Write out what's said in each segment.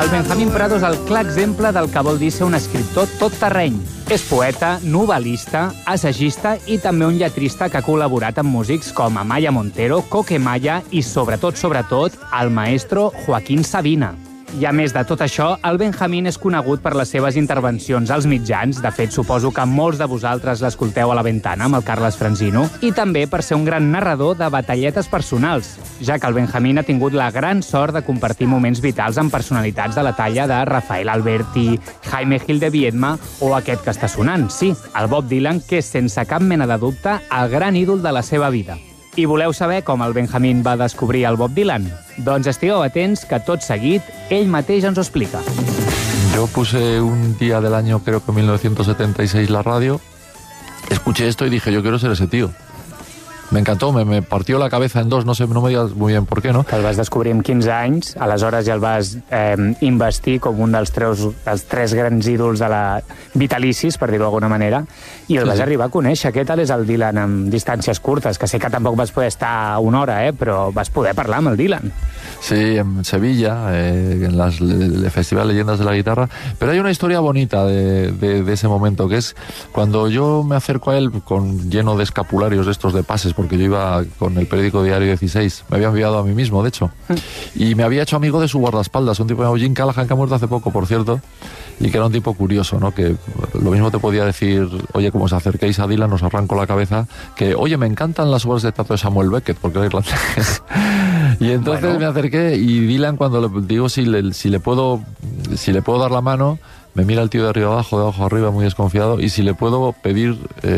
El Benjamín Prado és el clar exemple del que vol dir ser un escriptor tot terreny. És poeta, novel·lista, assagista i també un lletrista que ha col·laborat amb músics com Amaya Montero, Coque Maya i, sobretot, el maestro Joaquín Sabina. I a més de tot això, el Benjamín és conegut per les seves intervencions als mitjans. De fet, suposo que molts de vosaltres l'escolteu a La Ventana amb el Carles Franzino, i també per ser un gran narrador de batalletes personals, ja que el Benjamín ha tingut la gran sort de compartir moments vitals amb personalitats de la talla de Rafael Alberti, Jaime Gil de Viedma o aquest que està sonant, sí, el Bob Dylan, que és sense cap mena de dubte el gran ídol de la seva vida. I voleu saber com el Benjamín va descobrir el Bob Dylan? Doncs estigueu atents, que tot seguit ell mateix ens ho explica. Yo puse un día del año, creo que 1976, la radio, escuché esto y dije, yo quiero ser ese tío. Me encantó, me partió la cabeza en dos, no sé, no me digas muy bien por qué, no? Que el vas descobrir amb 15 anys, aleshores ja el vas investir com un dels tres grans ídols de la vitalicis, per dir-ho d'alguna manera, i el vas arribar a conèixer. Què tal és el Dylan amb distàncies curtes? Que sé que tampoc vas poder estar una hora, però vas poder parlar amb el Dylan. Sí, en Sevilla, en el Festival Leyendas de la Guitarra. Pero hay una historia bonita de ese momento, que es cuando yo me acerco a él lleno de escapularios estos de pases, porque yo iba con el periódico Diario 16, me había enviado a mí mismo, de hecho, y me había hecho amigo de su guardaespaldas, un tipo llamado Jim Callahan, que ha muerto hace poco, por cierto, y que era un tipo curioso, ¿no? Que lo mismo te podía decir, oye, como os acerquéis a Dylan, os arranco la cabeza, que, oye, me encantan las obras de teatro de Samuel Beckett, porque era irlandés. Y entonces me acerqué, y Dylan, cuando le digo si le puedo dar la mano, me mira el tío de arriba abajo, de abajo arriba, muy desconfiado, y si le puedo pedir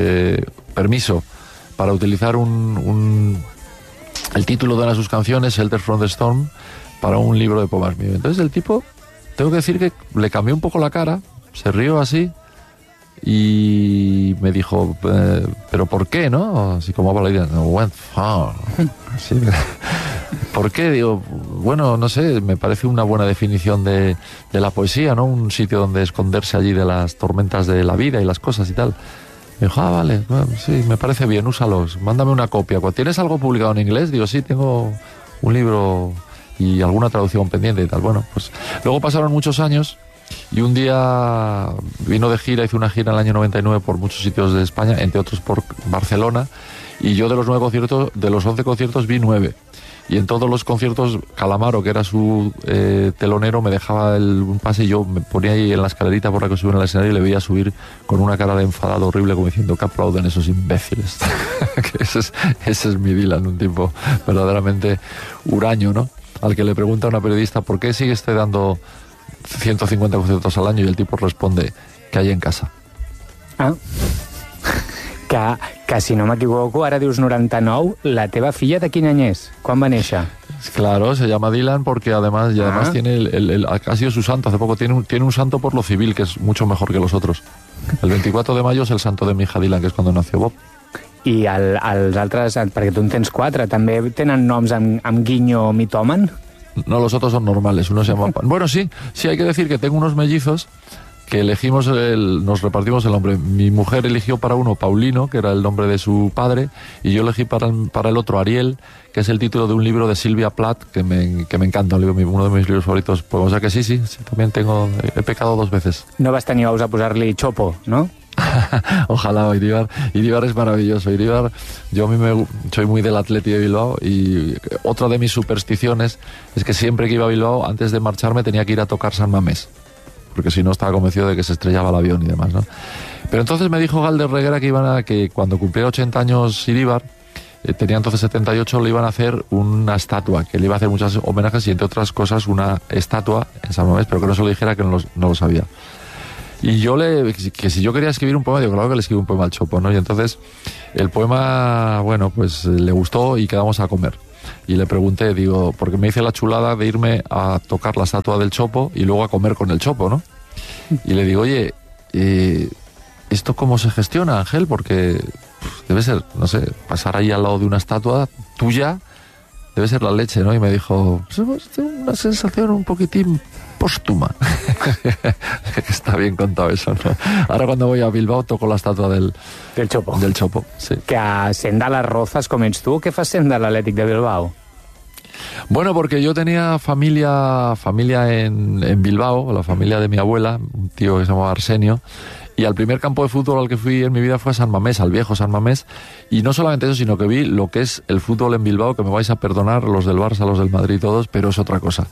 permiso para utilizar el título de una de sus canciones, Shelter from the Storm, para un libro de poemas mío. Entonces el tipo, tengo que decir que le cambió un poco la cara, se rió así y me dijo, ¿pero por qué, no? Así como habla la idea, no went far. Sí. ¿Por qué? Digo, bueno, no sé, me parece una buena definición de la poesía, ¿no? Un sitio donde esconderse allí de las tormentas de la vida y las cosas y tal. Me dijo, vale, bueno, sí, me parece bien, úsalos, mándame una copia. ¿Tienes algo publicado en inglés? Digo, sí, tengo un libro y alguna traducción pendiente y tal. Bueno, pues luego pasaron muchos años y un día vino de gira, hizo una gira en el año 99 por muchos sitios de España, entre otros por Barcelona, y yo de los 11 conciertos vi 9. Y en todos los conciertos, Calamaro, que era su telonero, me dejaba un pase y yo me ponía ahí en la escalerita por la que subía al escenario y le veía subir con una cara de enfadado horrible, como diciendo, que aplauden esos imbéciles. Que ese es mi Dylan, un tipo verdaderamente huraño, ¿no? Al que le pregunta a una periodista, ¿por qué sigue usted dando 150 conciertos al año? Y el tipo responde, que hay en casa. Ah. Que si no m'equivoco, ara dius 99, la teva filla de quin any és? Quan va néixer? Claro, se llama Dylan porque además tiene ha sido su santo hace poco, tiene un santo por lo civil que es mucho mejor que los otros. El 24 de mayo es el santo de mi hija Dylan, que es cuando nació Bob. I els altres, perquè tu en tens 4, també tenen noms amb guiño mitòman? No, los otros son normales, uno se llama... Bueno, sí, hay que decir que tengo unos mellizos que elegimos, nos repartimos el nombre. Mi mujer eligió para uno Paulino, que era el nombre de su padre, y yo elegí para el otro Ariel, que es el título de un libro de Sylvia Plath, que me encanta, uno de mis libros favoritos. Pues, o sea que sí, también he pecado 2 veces. No vas tenir ous a posar-li Chopo, no? Ojalá, Iribar es maravilloso. Iribar, yo soy muy del Atleti de Bilbao, y otra de mis supersticiones es que siempre que iba a Bilbao, antes de marcharme, tenía que ir a tocar San Mamés, porque si no estaba convencido de que se estrellaba el avión y demás, ¿no? Pero entonces me dijo Galder Reguera que cuando cumpliera 80 años Iríbar, tenía entonces 78, le iban a hacer una estatua, que le iba a hacer muchos homenajes y entre otras cosas una estatua en San Mamés, pero que no se lo dijera, que no lo sabía. Y yo que si yo quería escribir un poema, digo, claro que le escribí un poema al Chopo, ¿no? Y entonces el poema, bueno, pues le gustó y quedamos a comer. Y le pregunté, digo, porque me hice la chulada de irme a tocar la estatua del Chopo y luego a comer con el Chopo, ¿no? Y le digo, oye, ¿esto cómo se gestiona, Ángel? Porque debe ser, no sé, pasar ahí al lado de una estatua tuya, debe ser la leche, ¿no? Y me dijo, pues, tengo una sensación un poquitín póstuma. Está bien contado eso, ¿no? Ahora cuando voy a Bilbao toco la estatua del Chopo. Sí. Que a sent de les Rozas, com ets tu, què fas sent de l'Atlètic de Bilbao? Bueno, porque yo tenía familia en Bilbao, la familia de mi abuela, un tío que se llamaba Arsenio, y al primer campo de fútbol al que fui en mi vida fue a San Mamés, al viejo San Mamés, y no solamente eso, sino que vi lo que es el fútbol en Bilbao, que me vais a perdonar, los del Barça, los del Madrid, todos, pero es otra cosa.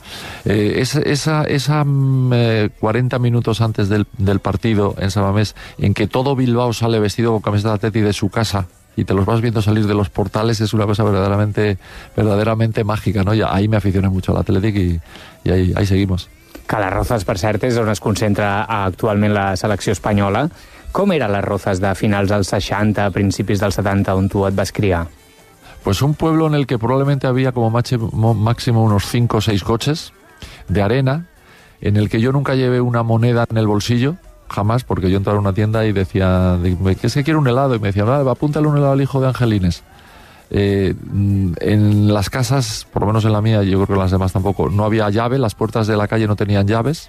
40 minutos antes del partido en San Mamés, en que todo Bilbao sale vestido con camiseta de Atleti de su casa, y te los vas viendo salir de los portales, es una cosa verdaderamente mágica, ¿no? Y ahí me aficioné mucho al Athletic y ahí seguimos. Que les Rozas, per cert, és on es concentra actualment la selecció espanyola. Com eren les Rozas de finals dels 60, principis dels 70, on tu et vas criar? Pues un pueblo en el que probablemente había como máximo unos 5 o 6 coches de arena, en el que yo nunca llevé una moneda en el bolsillo, jamás, porque yo entraba a una tienda y decía, ¿qué es que quiero un helado? Y me decían, vale, apúntale un helado al hijo de Angelines. En las casas, por lo menos en la mía, yo creo que en las demás tampoco, no había llave, las puertas de la calle no tenían llaves,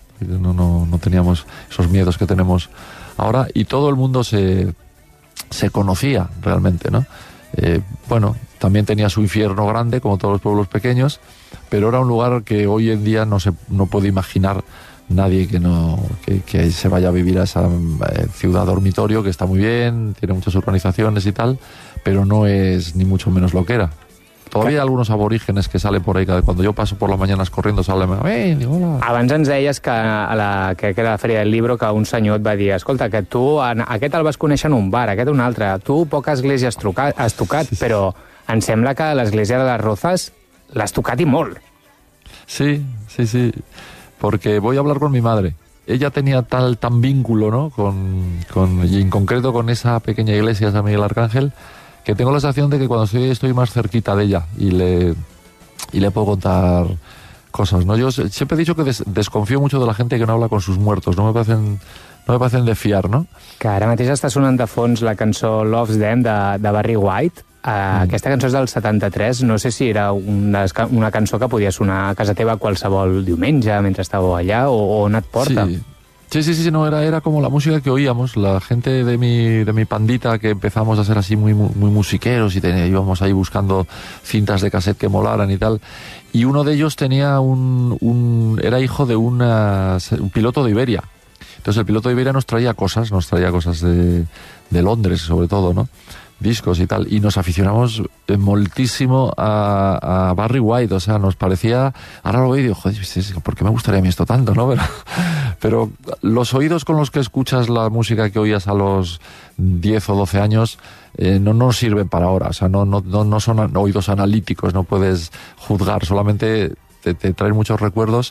no teníamos esos miedos que tenemos ahora, y todo el mundo se conocía realmente, ¿no? Bueno, también tenía su infierno grande, como todos los pueblos pequeños, pero era un lugar que hoy en día no puede imaginar nadie que se vaya a vivir a esa ciudad dormitorio, que está muy bien, tiene muchas urbanizaciones y tal, pero no es ni mucho menos lo que era. Todavía hay algunos aborígenes que salen por ahí, cuando yo paso por las mañanes corriendo, salen, hola. Abans ens deies que crec que era la Fèria del Libro, que un senyor et va dir, escolta, que tu aquest el vas conèixer en un bar, aquest un altre, tu poca església has tocat, sí. Però em sembla que l'església de les Rozas l'has tocat i molt. Sí, porque voy a hablar con mi madre. Ella tenía tan vínculo, ¿no? Y en concreto con esa pequeña iglesia, San Miguel Arcángel, que tengo la sensación de que cuando estoy más cerquita de ella y le puedo contar cosas, ¿no? Yo siempre he dicho que desconfío mucho de la gente que no habla con sus muertos, no me parecen de fiar, ¿no? Que ara mateix està sonant de fons la cançó Love's Them de Barry White. Aquesta cançó és del 73, no sé si era una cançó que podia sonar a casa teva qualsevol diumenge mentre estàveu allà, o on et porta. Sí, no, era como la música que oíamos, la gente de mi pandita, que empezamos a ser así muy musiqueros y íbamos ahí buscando cintas de cassette que molaran y tal, y uno de ellos tenía era hijo de un piloto de Iberia. Entonces el piloto de Iberia nos traía cosas de Londres sobre todo, ¿no? Discos y tal, y nos aficionamos moltísimo a Barry White, o sea, nos parecía, ahora lo veo y digo, joder, ¿por qué me gustaría a mí esto tanto, no? Pero los oídos con los que escuchas la música que oías a los 10 o 12 años no sirven para ahora, o sea, no son oídos analíticos, no puedes juzgar, solamente te traen muchos recuerdos.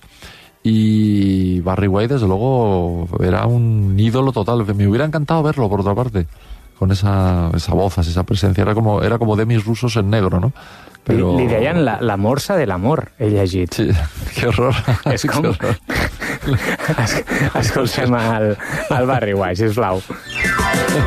Y Barry White, desde luego, era un ídolo total. Me hubiera encantado verlo, por otra parte, con esa voz, esa presencia. Era como Demis Russos en negro, ¿no? Però... Li deien la morsa de l'amor, he llegit. Sí, que horror. És com... Escoltem el Barry White, sisplau.